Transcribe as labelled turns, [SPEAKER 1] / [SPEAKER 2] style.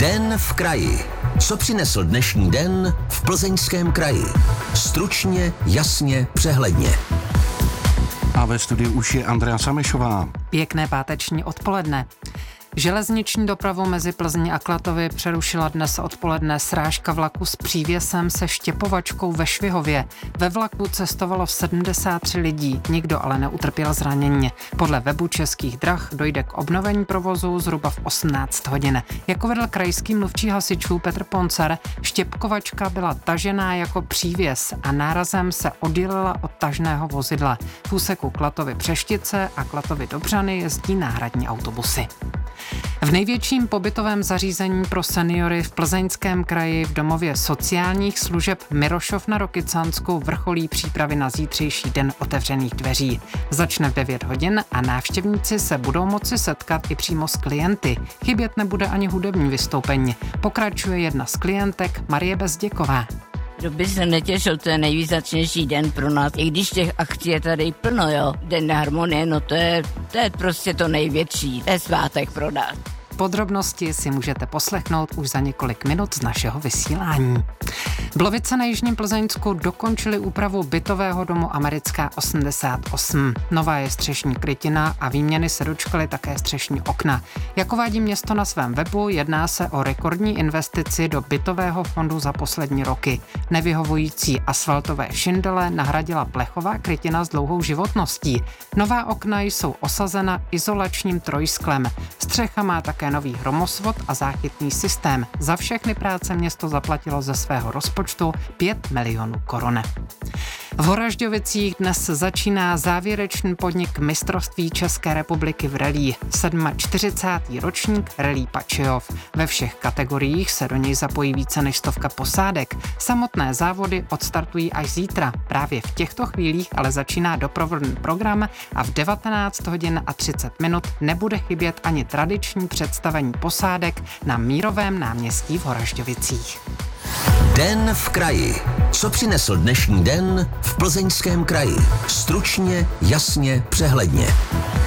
[SPEAKER 1] Den v kraji. Co přinesl dnešní den v Plzeňském kraji? Stručně, jasně, přehledně.
[SPEAKER 2] A ve studiu už je Andrea Samešová.
[SPEAKER 3] Pěkné páteční odpoledne. Železniční dopravu mezi Plzní a Klatovy přerušila dnes odpoledne srážka vlaku s přívěsem se štěpovačkou ve Švihově. Ve vlaku cestovalo 73 lidí, nikdo ale neutrpěl zranění. Podle webu Českých drah dojde k obnovení provozu zhruba v 18 hodin. Jako vedl krajský mluvčí hasičů Petr Poncer, štěpkovačka byla tažená jako přívěs a nárazem se oddělila od tažného vozidla. V úseku Klatovy Přeštice a Klatovy Dobřany jezdí náhradní autobusy. V největším pobytovém zařízení pro seniory v Plzeňském kraji v domově sociálních služeb Mirošov na Rokycansku vrcholí přípravy na zítřejší den otevřených dveří. Začne v 9 hodin a návštěvníci se budou moci setkat i přímo s klienty. Chybět nebude ani hudební vystoupení. Pokračuje jedna z klientek Marie Bezděková.
[SPEAKER 4] Kdo by se netěšil, to je nejvýznačnější den pro nás, i když těch akcí je tady plno, jo. Den harmonie, no to je prostě to největší, to je svátek pro nás.
[SPEAKER 3] Podrobnosti si můžete poslechnout už za několik minut z našeho vysílání. Blovice na jižním Plzeňsku dokončily úpravu bytového domu Americká 88. Nová je střešní krytina a výměny se dočkaly také střešní okna. Jak uvádí město na svém webu, jedná se o rekordní investici do bytového fondu za poslední roky. Nevyhovující asfaltové šindele nahradila plechová krytina s dlouhou životností. Nová okna jsou osazena izolačním trojsklem. Střecha má také nový hromosvod a záchytný systém. Za všechny práce město zaplatilo ze svého rozpočtu 5 milionů korun. V Horažďovicích dnes začíná závěrečný podnik mistrovství České republiky v rallye. 47. ročník rallye Pačijov. Ve všech kategoriích se do něj zapojí více než 100 posádek. Samotné závody odstartují až zítra. Právě v těchto chvílích ale začíná doprovodný program a v 19 hodin a 30 minut nebude chybět ani tradiční představení posádek na Mírovém náměstí v Horažďovicích.
[SPEAKER 1] Den v kraji. Co přinesl dnešní den v Plzeňském kraji? Stručně, jasně, přehledně.